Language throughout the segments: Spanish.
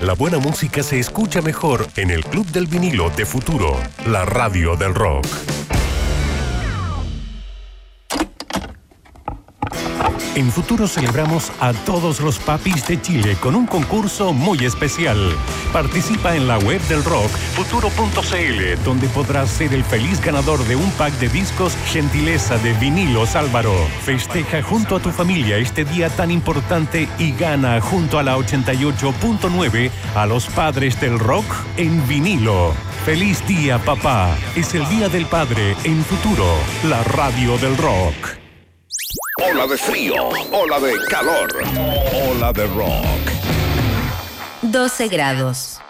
La buena música se escucha mejor en el Club del Vinilo de Futuro, la radio del rock. En Futuro celebramos a todos los papis de Chile con un concurso muy especial. Participa en la web del rock, futuro.cl, donde podrás ser el feliz ganador de un pack de discos gentileza de Vinilos Álvaro. Festeja junto a tu familia este día tan importante y gana junto a la 88.9 a los padres del rock en vinilo. ¡Feliz día, papá! Es el Día del Padre en Futuro, la radio del rock. Ola de frío, ola de calor, ola de rock. 12 grados.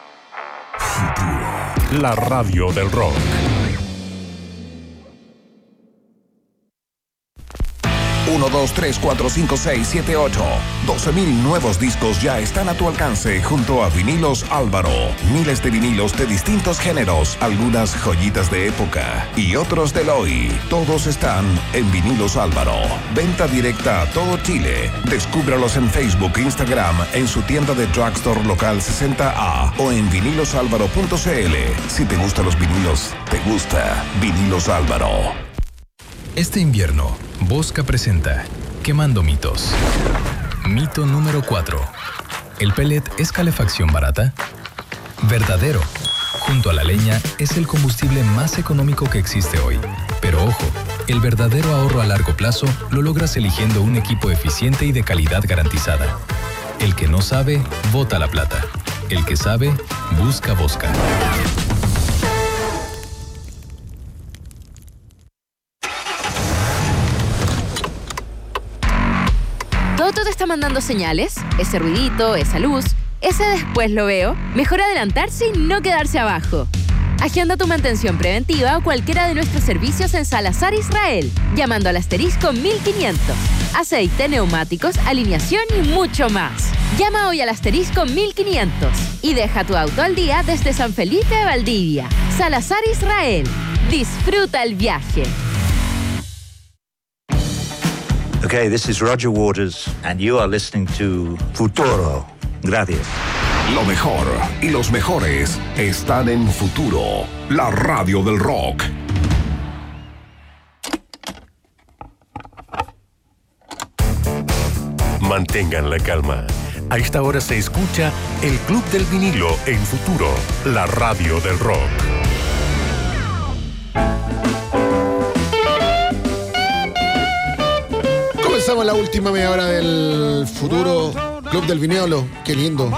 La radio del rock. 1, 2, 3, 4, 5, 6, 7, 8. 12,000 nuevos discos ya están a tu alcance junto a Vinilos Álvaro. Miles de vinilos de distintos géneros, algunas joyitas de época y otros del hoy. Todos están en Vinilos Álvaro. Venta directa a todo Chile. Descúbralos en Facebook, Instagram, en su tienda de drugstore local 60A o en vinilosalvaro.cl. Si te gustan los vinilos, te gusta Vinilos Álvaro. Este invierno, Bosca presenta Quemando mitos. Mito número 4. ¿El pellet es calefacción barata? Verdadero. Junto a la leña es el combustible más económico que existe hoy. Pero ojo, el verdadero ahorro a largo plazo lo logras eligiendo un equipo eficiente y de calidad garantizada. El que no sabe, bota la plata. El que sabe, busca Bosca. ¿Todo te está mandando señales? Ese ruidito, esa luz, ese después lo veo. Mejor adelantarse y no quedarse abajo. Agenda tu mantención preventiva o cualquiera de nuestros servicios en Salazar Israel, llamando al asterisco 1500. Aceite, neumáticos, alineación y mucho más. Llama hoy al asterisco 1500 y deja tu auto al día desde San Felipe de Valdivia. Salazar Israel. Disfruta el viaje. Okay, this is Roger Waters, and you are listening to Futuro. Gracias. Lo mejor y los mejores están en Futuro, la radio del rock. Mantengan la calma. A esta hora se escucha el Club del Vinilo en Futuro, la radio del rock. Comenzamos la última media hora del Futuro Club del Vinilo. Qué lindo.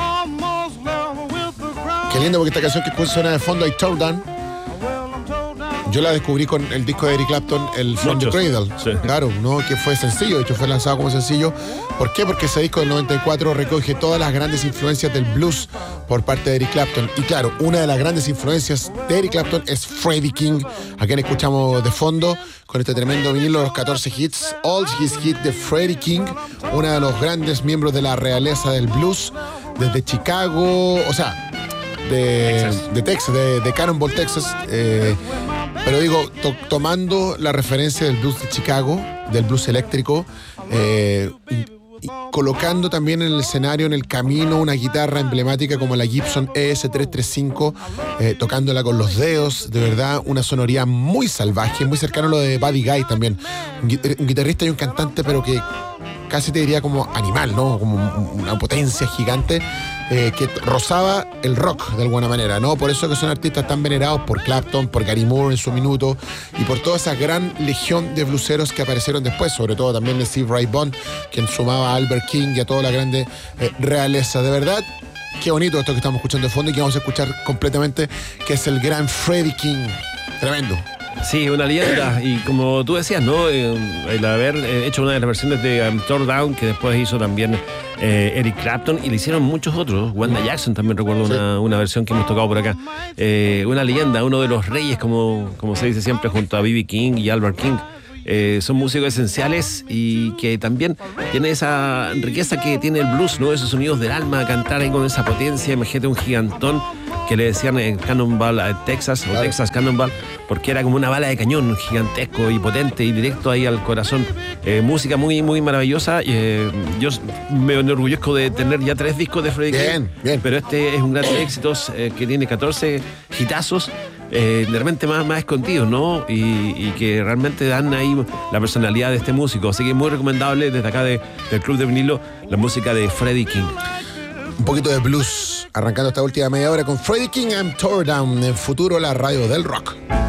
Qué lindo, porque esta canción que suena de fondo, I Tore Down, yo la descubrí con el disco de Eric Clapton, el From the Cradle. Sí. Claro, ¿no? Que fue sencillo, de hecho fue lanzado como sencillo. ¿Por qué? Porque ese disco del 94 recoge todas las grandes influencias del blues por parte de Eric Clapton. Y claro, una de las grandes influencias de Eric Clapton es Freddie King, a quien escuchamos de fondo con este tremendo vinilo, los 14 hits, All His Hits de Freddie King, uno de los grandes miembros de la realeza del blues, desde Chicago, o sea, de Texas, de Cannonball, Texas. Pero digo, tomando la referencia del blues de Chicago, del blues eléctrico, y colocando también en el escenario, en el camino, una guitarra emblemática como la Gibson ES335, tocándola con los dedos, de verdad, una sonoridad muy salvaje, muy cercano a lo de Buddy Guy también. Un guitarrista y un cantante, pero que casi te diría como animal, ¿no? Como una potencia gigante. Que rozaba el rock de alguna manera, ¿no? Por eso que son artistas tan venerados por Clapton, por Gary Moore en su minuto y por toda esa gran legión de blueseros que aparecieron después, sobre todo también de Steve Ray Vaughan, quien sumaba a Albert King y a toda la grande realeza. De verdad, qué bonito esto que estamos escuchando de fondo y que vamos a escuchar completamente, que es el gran Freddie King. Tremendo. Sí, una leyenda. Y como tú decías, ¿no? El haber hecho una de las versiones de I'm Tore Down, que después hizo también Eric Clapton, y le hicieron muchos otros. Wanda Jackson también recuerdo, sí, una versión que hemos tocado por acá. Una leyenda, uno de los reyes, como se dice siempre, junto a B.B. King y Albert King. Son músicos esenciales y que también tiene esa riqueza que tiene el blues, ¿no? Esos sonidos del alma, cantar ahí con esa potencia. Imagínate un gigantón que le decían Cannonball Texas, o Texas Cannonball, porque era como una bala de cañón gigantesco y potente y directo ahí al corazón. Música muy, muy maravillosa. Yo me enorgullezco de tener ya 3 discos de Freddie King. Bien. Pero este es un gran éxito que tiene 14 hitazos. De repente más escondidos, ¿no? Y que realmente dan ahí la personalidad de este músico. Así que muy recomendable desde acá del Club de Vinilo la música de Freddie King. Un poquito de blues, arrancando esta última media hora con Freddie King, I'm Tore Down, en Futuro, la radio del rock.